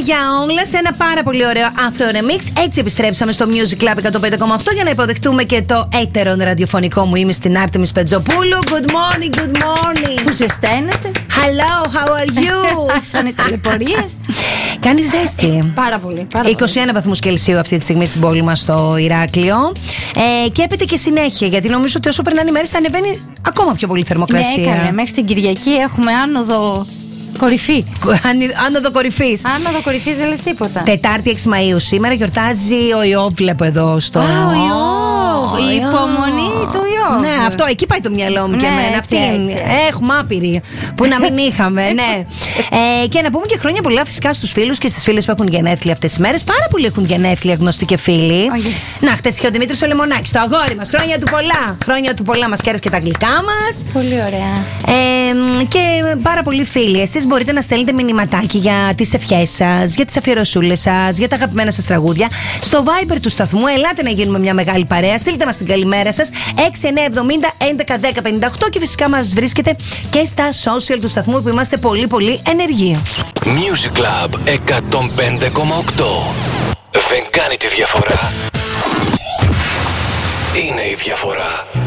για όλα σε ένα πάρα πολύ ωραίο Afro Remix. Έτσι επιστρέψαμε στο Music Club 105,8 για να υποδεχτούμε και το έτερον ραδιοφωνικό μου. Είμαι στην Άρτεμις Πετζοπούλου. Good morning, good morning. Που ζεσταίνετε. Hello, how are you? Άρχισαν οι ταλαιπωρίες. Κάνει ζέστη. Πάρα πολύ. 21 βαθμούς Κελσίου αυτή τη στιγμή στην πόλη μας στο Ηράκλειο. Και έπεται και συνέχεια, γιατί νομίζω ότι όσο περνάνε οι μέρες θα ανεβαίνει ακόμα πιο πολύ θερμοκρασία. Ναι, έκανε. Μέχρι την Κυριακή έχουμε άνοδο κορυφή. Άνοδο κορυφής. Άνοδο κορυφής, δεν λες τίποτα. Τετάρτη 6 Μαΐου σήμερα γιορτάζει ο Ιώβ, βλέπω εδώ στο. Ο Ιώβ. Η υπομονή του Ιώβ. Ναι, αυτό εκεί πάει το μυαλό μου και Ναι, εμένα. έτσι, Αυτή έτσι. έχουμε άπειρη που να μην είχαμε, ναι. Και να πούμε και χρόνια πολλά φυσικά στους φίλους και στις φίλες που έχουν γενέθλια αυτές τις μέρες. Πάρα πολλοί έχουν γενέθλια, γνωστοί και φίλοι. Oh, yes. Να, χτες είχε ο Δημήτρης ο Λεμονάκης, το αγόρι μας. Χρόνια του πολλά. Χρόνια του πολλά, μας κέρασε και τα γλυκά μας. Πολύ ωραία. Και πάρα πολλοί φίλοι. Εσείς μπορείτε να στέλνετε μηνυματάκι για τις ευχές σας, για τις αφιερωσούλες σας, για τα αγαπημένα σας τραγούδια στο Viber του σταθμού. Ελάτε να γίνουμε μια μεγάλη παρέα. Στείλτε μας την καλημέρα σας 6970 11 10 58 και φυσικά μας βρίσκετε και στα social του σταθμού που είμαστε πολύ πολύ ενεργοί. Music Club 105,8. Δεν κάνει τη διαφορά. Είναι η διαφορά.